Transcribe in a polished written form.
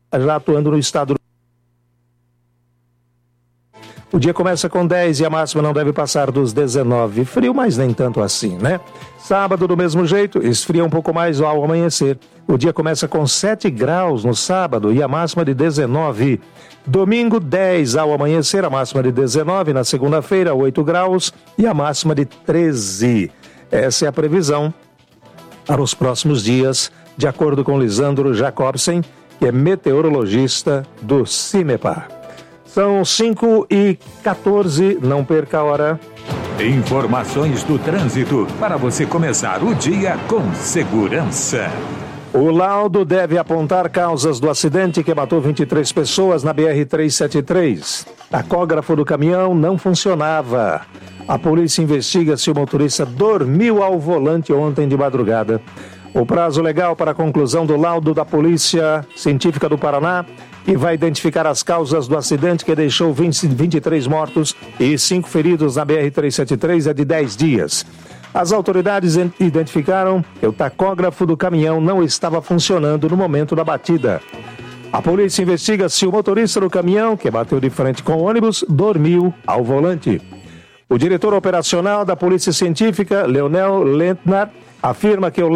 já atuando no estado. O dia começa com 10 e a máxima não deve passar dos 19. Frio, mas nem tanto assim, né? Sábado, do mesmo jeito, esfria um pouco mais ao amanhecer. O dia começa com 7 graus no sábado e a máxima de 19. Domingo, 10 ao amanhecer, a máxima de 19. Na segunda-feira, 8 graus e a máxima de 13. Essa é a previsão para os próximos dias, de acordo com Lisandro Jacobsen, que é meteorologista do CIMEPAR. São 5h14, não perca a hora. Informações do trânsito para você começar o dia com segurança. O laudo deve apontar causas do acidente que matou 23 pessoas na BR-373. Tacógrafo do caminhão não funcionava. A polícia investiga se o motorista dormiu ao volante ontem de madrugada. O prazo legal para a conclusão do laudo da Polícia Científica do Paraná, que vai identificar as causas do acidente que deixou 23 mortos e 5 feridos na BR-373, é de 10 dias. As autoridades identificaram que o tacógrafo do caminhão não estava funcionando no momento da batida. A polícia investiga se o motorista do caminhão, que bateu de frente com o ônibus, dormiu ao volante. O diretor operacional da Polícia Científica, Leonel Lentner, afirma que o